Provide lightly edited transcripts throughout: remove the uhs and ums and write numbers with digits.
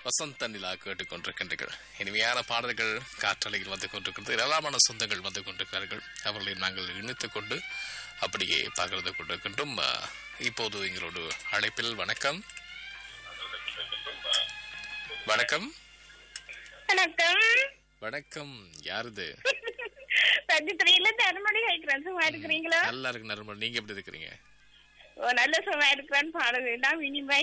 வசந்த நிலா கேட்டுக்கொண்டிருக்கின்றீர்கள். இனிமையான பாடல்கள் காற்றலையில் வந்து கொண்டிருக்கிறது. ஏராளமான சொந்தங்கள் வந்து கொண்டிருக்கிறார்கள். அவர்களை நாங்கள் இணைத்துக் கொண்டு அப்படியே பகிர்ந்து கொண்டிருக்கின்றோம். இப்போது எங்களோட அழைப்பில் வணக்கம் வணக்கம் வணக்கம் வணக்கம். யாருது? அருமணி கேட்கிறேன். சும்மா இருக்கிறீங்களா? நல்லா இருக்கு நறுமணி. நீங்க எப்படி இருக்கிறீங்க? நல்ல சும்மா இருக்கிறேன்னு பாடல் எல்லாம் இனிமை.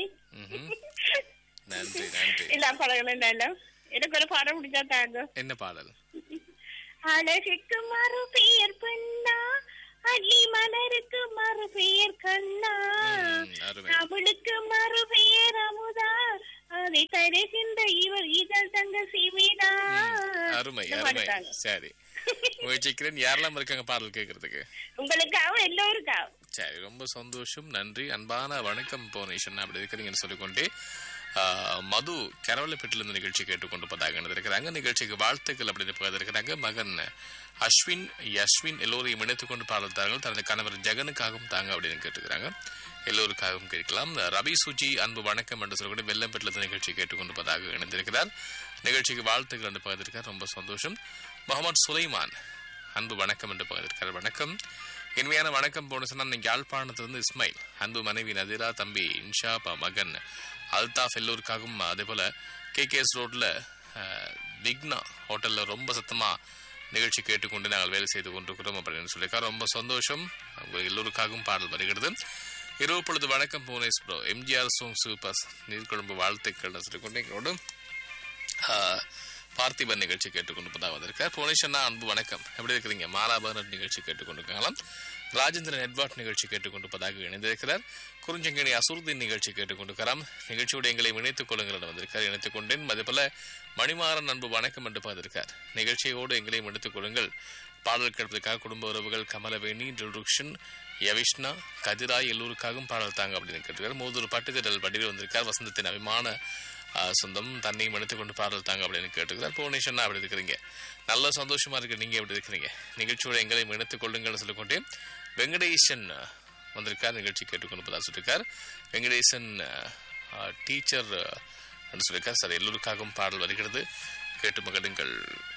நன்றி நன்றி. எல்லா பாடல்களும் நல்ல. எனக்கு ஒரு பாடம் முடிஞ்சா தாங்க. என்ன பாடல்? அழகுக்கு மறு பெயர் பண்ணா, அள்ளி மலருக்கு மறு பெயர் கண்ணா, தமிழுக்கு மறு பெயர் அமுதா, அதை தருகின்ற இவர் இதழ் தங்க சிவினா. அருமை அருமை. சரி, முயற்சிக்கிறேன். யாரெல்லாம் இருக்காங்க பாடல் கேட்கறதுக்கு? உங்களுக்காகவும் எல்லோருக்காகவும். சரி, ரொம்ப சந்தோஷம். நன்றி. அன்பான வணக்கம் போனேஷன். அப்படி இருக்கிறீங்கன்னு சொல்லிக்கொண்டே மது கரவலைப்பட்டிலிருந்து நிகழ்ச்சி கேட்டுக்கொண்டு பதாக இருக்கிறாங்க. நிகழ்ச்சிக்கு வாழ்த்துக்கள் அப்படின்னு பகிர்ந்திருக்கிறாங்க. மகன் அஸ்வின் யஸ்வின் எல்லோரையும் இணைத்துக் கொண்டு பாடல்தார்கள். தனது கணவர் ஜெகனுக்காகவும் தாங்க அப்படின்னு கேட்டுக்கிறாங்க. எல்லோருக்காகவும் கேட்கலாம். ரவி சுஜி அன்பு வணக்கம் என்று சொல்லக்கூடிய வெள்ளம்பட்டிலிருந்து நிகழ்ச்சி கேட்டுக்கொண்டு பதாக இணைந்திருக்கிறார். நிகழ்ச்சிக்கு வாழ்த்துக்கள் என்று பகிர்ந்திருக்கார். ரொம்ப சந்தோஷம். முகமது சுலைமான் அன்பு வணக்கம் என்று பகிர்ந்திருக்கார். வணக்கம். இனிமையான வணக்கம் போன சொன்னா நீங்க யாழ்ப்பாணத்திலிருந்து இஸ்மாயில் அன்பு மனைவி நதிரா, தம்பி இன்ஷா, மகன் அல்தாஃப் எல்லோருக்காகவும், அதே போல KKS ரோட்ல விக்னா ஹோட்டல்ல ரொம்ப சத்தமா நிகழ்ச்சி கேட்டுக்கொண்டு நாங்கள் வேலை செய்து கொண்டிருக்கிறோம் அப்படின்னு சொல்லியிருக்காரு. ரொம்ப சந்தோஷம். எல்லோருக்காகவும் பாடல் வருகிறது. இரவு பொழுது வணக்கம் புவனேஷ் ப்ரோ, எம்ஜிஆர் சோங் சூப்பர்ஸ் நீர்கொழும்பு வாழ்த்துக்கள் சொல்லிக்கொண்டு எங்களோடு பார்த்திபன் நிகழ்ச்சி கேட்டுக்கொண்டு வந்திருக்கார். புவனேஷன்னா அன்பு வணக்கம், எப்படி இருக்கிறீங்க? மாலாபர் நிகழ்ச்சி கேட்டுக்கொண்டிருக்கலாம். ராஜேந்திரன் எட்வார்ட் நிகழ்ச்சி கேட்டுக்கொண்டிருப்பதாக இணைந்திருக்கிறார். குறிஞ்சங்கனி அசுர்தீன் நிகழ்ச்சி கேட்டுக்கொண்டிருக்கிறார். நிகழ்ச்சியோடு எங்களை இணைத்துக் கொள்ளுங்கள் வந்திருக்கார். இணைத்துக் கொண்டேன். அதேபோல மணிமாறன் அன்பு வணக்கம் என்று பார்த்திருக்கார். நிகழ்ச்சியோடு எங்களையும் இணைத்துக் கொள்ளுங்கள். பாடல் கேட்பதற்காக குடும்ப உறவுகள் கமலவேணி, டில்ருக்ஷன், யவிஷ்ணா, கதிராய் எல்லோருக்காகவும் பாடல் தாங்க அப்படின்னு கேட்டிருக்காரு. மூதூர் பட்டுத்திடல் வடிவில் வந்திருக்கார். வசந்தத்தின் அபிமான சொந்தம் தன்னையும் எடுத்துக் கொண்டு பாடல் தாங்க அப்படின்னு கேட்டுக்கிறார். புவனேஷன் அப்படி இருக்கிறீங்க, நல்ல சந்தோஷமா இருக்கு. நீங்க எப்படி இருக்கிறீங்க? நிகழ்ச்சியோட எங்களையும் இணைத்துக் கொள்ளுங்கள் சொல்லிக்கொண்டே வெங்கடேசன் வந்திருக்கார். நிகழ்ச்சி கேட்டுக்கொண்டு சொல்லியிருக்கார். வெங்கடேசன் டீச்சர் சொல்லியிருக்கார். சார் எல்லோருக்காகவும் பாடல் வருகிறது, கேட்டு மகிழுங்கள்.